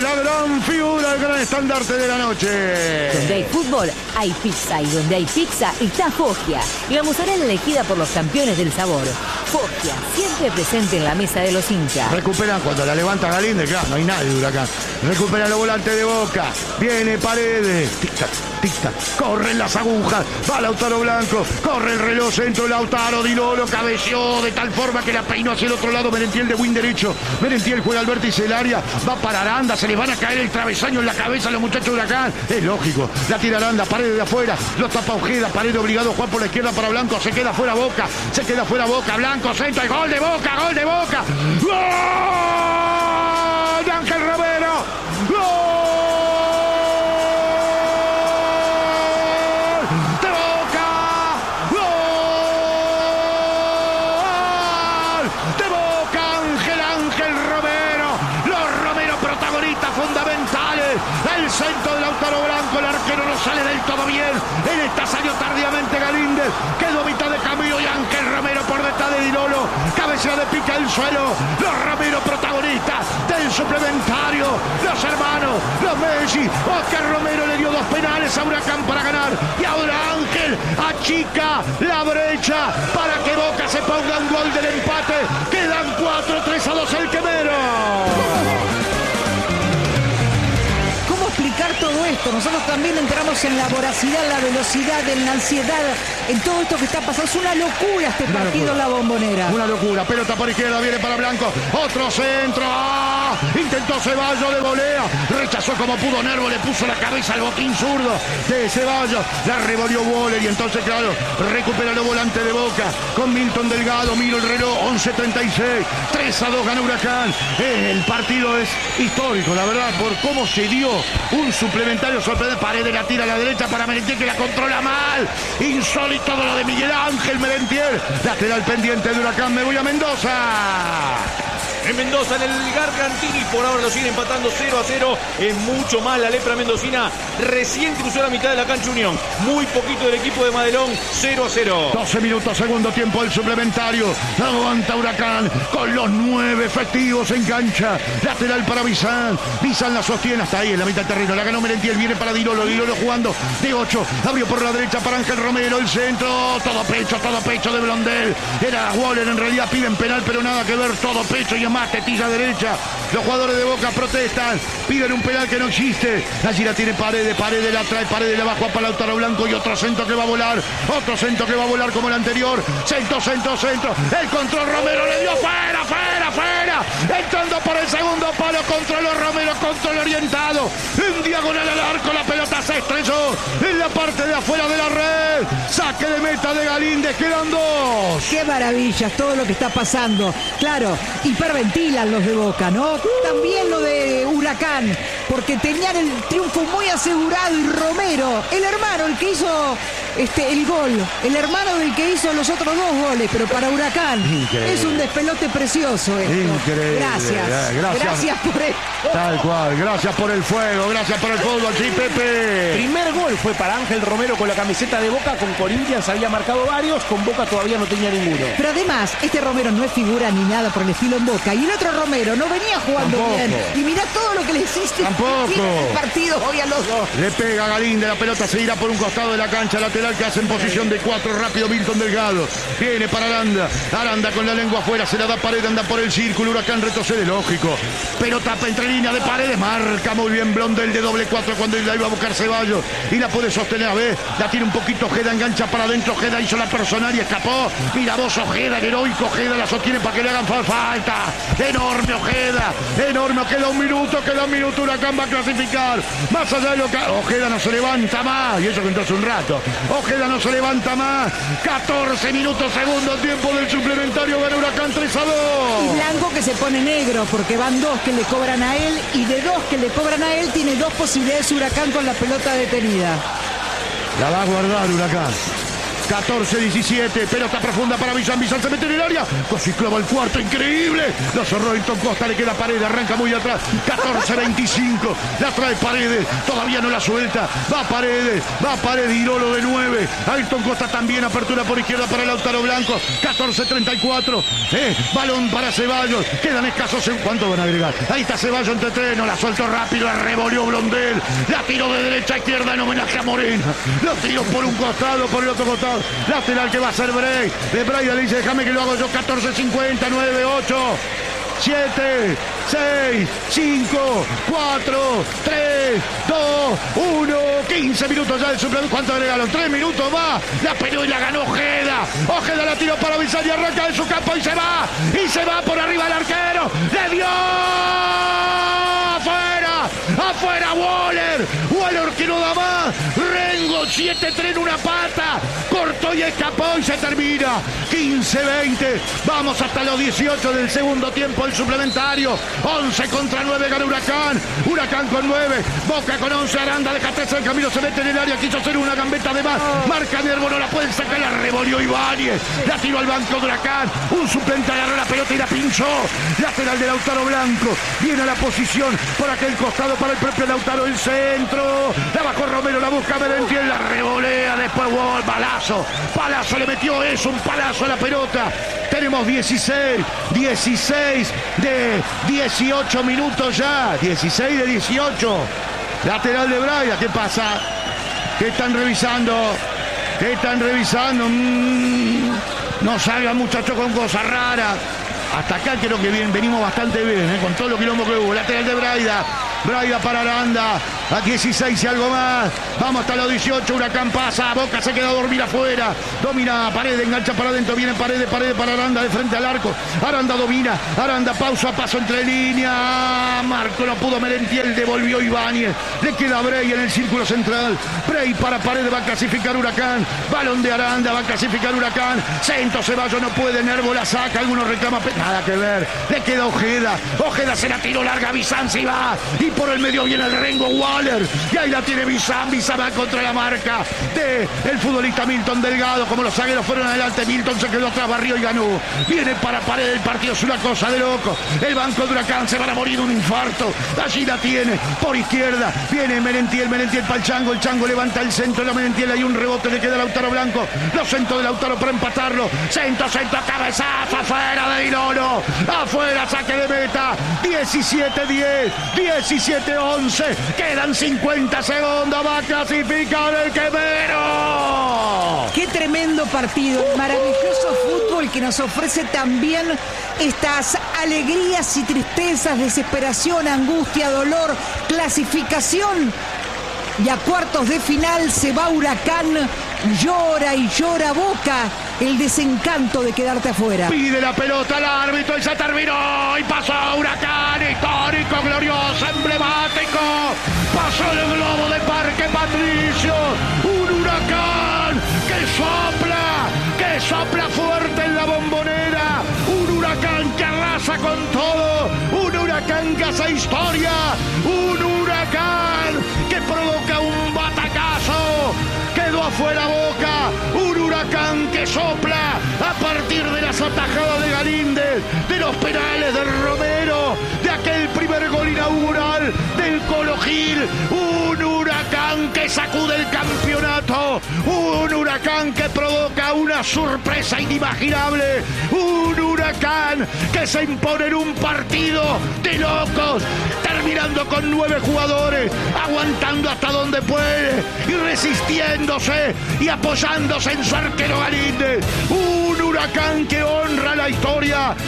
la gran figura, el gran estandarte de la noche. Donde hay fútbol, hay pizza. Y donde hay pizza, está Foggia. La mozzarella elegida por los campeones del sabor. Foggia, siempre presente en la mesa de los hinchas. Recuperan cuando la levanta Galíndez, claro, no hay nadie de Huracán. Recuperan los volantes de Boca. Viene Paredes. Tic-tac, tic-tac. Corren las agujas. Va Lautaro Blanco. Corre el reloj centro. Lautaro Di Lolo cabeció de tal forma que la peinó hacia el otro lado. Merentiel de win derecho. Merentiel juega al vértice del área. Va para Aranda. Se les van a caer el travesaño en la cabeza a los muchachos de Huracán. Es lógico. La tira Aranda. Paredes de afuera. Lo tapa Ojeda. Paredes obligado a jugar por la izquierda para Blanco. Se queda fuera Boca. Se queda fuera Boca. Blanco centro. El gol de Boca. Gol de Boca. ¡Gol de Ángel Romero! ¡Gol! El centro de Lautaro Blanco, el arquero no sale del todo bien. En esta salió tardíamente Galíndez, quedó a mitad de camino y Ángel Romero por detrás de Di Lolo. Cabecea de pica el suelo. Los Romero protagonistas del suplementario. Los hermanos, los Messi. Oscar Romero le dio 2 penales a Huracán para ganar. Y ahora Ángel achica la brecha para que Boca se ponga un gol del empate. Quedan 4-3-2 el Quemero. Explicar todo esto, nosotros también entramos en la voracidad, en la velocidad, en la ansiedad, en todo esto que está pasando. Es una locura este partido en la Bombonera. Una locura, pelota por izquierda, viene para Blanco, otro centro, ¡ah! Intentó Ceballos de volea, rechazó como pudo Nervo, le puso la cabeza al boquín zurdo de Ceballos, la revolvió Waller y entonces claro, recupera los volantes de Boca con Milton Delgado, miro el reloj, 11:36, 3-2 gana Huracán. El partido es histórico, la verdad, por cómo se dio. Un suplementario sorprendente. Paredes la tira a la derecha para Merentiel que la controla mal. Insólito lo de Miguel Ángel Merentiel. Lateral pendiente de Huracán. Me voy a Mendoza. En Mendoza, en el Gargantini, por ahora lo sigue empatando 0-0. Es mucho más la lepra mendocina. Recién cruzó la mitad de la cancha Unión. Muy poquito del equipo de Madelón. 0-0. 12 minutos, segundo tiempo del suplementario. Aguanta Huracán con los 9 efectivos en cancha. Lateral para Bizán. Bizán la sostiene hasta ahí en la mitad del terreno. La ganó Merentiel. Viene para Di Lolo. Di Lolo jugando de 8. Abrió por la derecha para Ángel Romero. El centro. Todo pecho de Blondel. Era Waller. En realidad piden penal, pero nada que ver. Todo pecho y más tetilla derecha. Los jugadores de Boca protestan, piden un penal que no existe. Allí la tiene Paredes la trae, Paredes la baja para Lautaro Blanco y otro centro que va a volar como el anterior. Centro. El control Romero le dio fuera. Entrando por el segundo palo, controló Romero, control orientado. En diagonal al arco, la pelota se estrelló en la parte de afuera de la red. Saque de meta de Galíndez, quedan 2. Qué maravillas todo lo que está pasando. Claro, hiperventilan los de Boca, ¿no? También lo de Huracán, porque tenían el triunfo muy asegurado y Romero, el hermano, el que hizo el gol, el hermano del que hizo los otros 2 goles, pero para Huracán increíble. Es un despelote precioso esto. Increíble. Gracias por esto. Tal cual, gracias por el fuego, gracias por el fútbol, sí, Pepe. Primer gol fue para Ángel Romero con la camiseta de Boca, con Corinthians había marcado varios, con Boca todavía no tenía ninguno. Pero además, este Romero no es figura ni nada por el estilo en Boca, y el otro Romero no venía jugando tampoco bien. Y mirá todo lo que le hiciste. Tampoco. El partido hoy a los 2. Le pega a Galíndez, la pelota se irá por un costado de la cancha, lateral que hace en posición de 4, rápido Milton Delgado. Viene para Aranda con la lengua afuera, se la da Paredes, anda por el círculo, Huracán retrocede, lógico. Pelota entre línea de Paredes, marca muy bien Blondel de doble 4 cuando la iba a buscar Ceballos y la puede sostener, a ver, la tiene un poquito Ojeda, engancha para adentro, Ojeda hizo la personal y escapó. Mira vos, Ojeda, el heroico Ojeda la sostiene para que le hagan falta. Enorme Ojeda, queda un minuto, Huracán va a clasificar. Más allá de lo que Ojeda no se levanta más, y eso que entró hace un rato. Ojeda no se levanta más. 14 minutos, segundo tiempo del suplementario, gana Huracán 3-2. Y Blanco que se pone negro porque van 2 que le cobran a él, y de 2 que le cobran a él tiene 2 posibilidades Huracán con la pelota detenida. La va a guardar Huracán. 14-17. Pelota profunda para Villan. Villan se mete en el área. Casi clava el cuarto. Increíble. Lo cerró Ayrton Costa. Le queda Paredes. Arranca muy atrás. 14-25. La trae Paredes. Todavía no la suelta. Va Paredes. Dirolo de 9. Ayrton Costa también. Apertura por izquierda para Lautaro Blanco. 14-34. Balón para Ceballos. Quedan escasos. ¿Cuánto van a agregar? Ahí está Ceballos entre tres. No la suelto rápido. La revolvió Blondel. La tiró de derecha a izquierda en homenaje a Morena. Lo tiró por un costado, por el otro costado. Lateral que va a ser Bray. De Bray le dice, déjame que lo hago yo. 14-50, 9, 8, 7, 6, 5, 4, 3, 2, 1. 15 minutos ya del suplemento. ¿Cuánto agregaron? 3 minutos más. La peleó y la ganó Ojeda. Ojeda la tiró para Villar y arranca de su campo y se va. Y se va por arriba el arquero. ¡Le dio! ¡Afuera Waller! Waller que no da más. Rengo 7-3 en una pata. Cortó y escapó y se termina. 15-20. Vamos hasta los 18 del segundo tiempo. El suplementario. 11-9 gana Huracán. Huracán con 9. Boca con 11. Aranda deja 3 en camino. Se mete en el área. Quiso hacer una gambeta de más. Marca Nervo. No la pueden sacar. La revolvió Ibáñez. La tiró al banco de Huracán. Un suplente agarró la pelota y la pinchó. Lateral de Lautaro Blanco. Viene a la posición por aquel costado para el propio Lautaro. El centro. La bajó Romero. La busca Merentiel. La revolea. Después gol. Palazo. Palazo le metió eso. Un palazo a la pelota. Tenemos 16 de 18 minutos ya. 16 de 18. Lateral de Braida. ¿Qué pasa? ¿Qué están revisando? No salgan, muchachos, con cosas raras. Hasta acá creo que venimos bastante bien, con todo lo quilombo que hubo. Lateral de Braida. Braida para Aranda. A 16 y algo más. Vamos hasta los 18. Huracán pasa. Boca se queda a dormir afuera. Domina Paredes. Engancha para adentro. Viene Paredes para Aranda de frente al arco. Aranda domina. Aranda pausa. Paso entre líneas. Marco no pudo. Merentiel devolvió Ibáñez. Le queda Bray en el círculo central. Bray para Paredes. Va a clasificar Huracán. Balón de Aranda. Va a clasificar Huracán. Centro Ceballos no puede. Nervo la saca. Algunos reclaman. Nada que ver. Le queda Ojeda. Ojeda se la tiró larga. Bizanzi va. Y por el medio viene el Rengo Waller. Y ahí la tiene Bizan. Bizan va contra la marca del futbolista Milton Delgado. Como los zagueros fueron adelante, Milton se quedó atrás, barrió y ganó. Viene para Paredes. El partido es una cosa de loco. El banco de Huracán se van a morir de un infarto. Allí la tiene. Por izquierda. Viene Merentiel para el Chango. El Chango levanta el centro. La Merentiel. Hay un rebote. Le queda Lautaro Blanco. Los centros de Lautaro para empatarlo. Centro. Cabezazo. Afuera de Dirolo. Afuera. Saque de meta. 17-10. 17-11. Quedan 50 segundos. Va a clasificar el Quemero. Qué tremendo partido. Maravilloso fútbol que nos ofrece también estas alegrías y tristezas, desesperación, angustia, dolor, clasificación. Y a cuartos de final se va Huracán. Llora y llora Boca. El desencanto de quedarte afuera. Pide la pelota al árbitro y se terminó. Y pasó Huracán. Histórico, glorioso, emblemático. Pasó el globo de Parque Patricio. Un Huracán que sopla fuerte en la Bombonera. Un Huracán que arrasa con todo. Un Huracán que hace historia. Un Huracán que provoca un batacazo. Quedó afuera Boca. Un Huracán que sopla a partir de las atajadas de Galíndez, de los penales de Romero, de aquel primer gol inaugural del Colo Gil. Un Huracán que sacude el campeonato. Un Huracán que provoca una sorpresa inimaginable. Un Huracán que se impone en un partido de locos, terminando con 9 jugadores, aguantando hasta donde puede y resistiéndose y apoyándose en su arquero Galíndez. Un Huracán que honra la historia